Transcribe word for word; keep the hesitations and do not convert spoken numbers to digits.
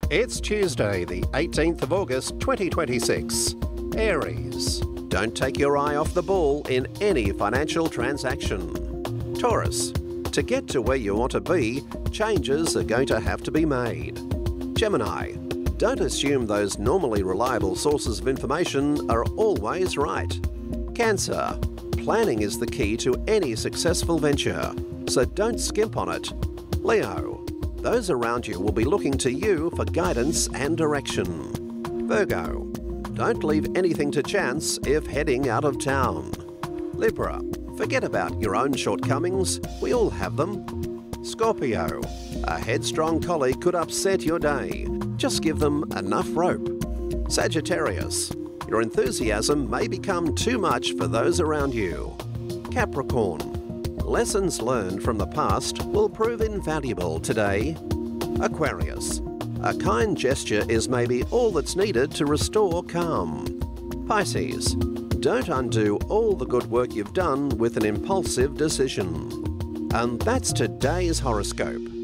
It's Tuesday, the eighteenth of August, twenty twenty-six. Aries. Don't take your eye off the ball in any financial transaction. Taurus. To get to where you want to be, changes are going to have to be made. Gemini. Don't assume those normally reliable sources of information are always right. Cancer. Planning is the key to any successful venture, so don't skimp on it. Leo. Those around you will be looking to you for guidance and direction. Virgo. Don't leave anything to chance if heading out of town. Libra. Forget about your own shortcomings, we all have them. Scorpio. A headstrong colleague could upset your day. Just give them enough rope. Sagittarius. Your enthusiasm may become too much for those around you. Capricorn. Lessons learned from the past will prove invaluable today. Aquarius. A kind gesture is maybe all that's needed to restore calm. Pisces. Don't undo all the good work you've done with an impulsive decision. And that's today's horoscope.